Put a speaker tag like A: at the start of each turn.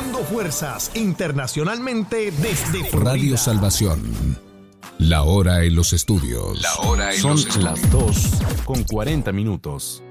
A: sumando fuerzas internacionalmente desde Florida.
B: Radio Salvación. La hora en los estudios.
C: Son las 2:40 minutos.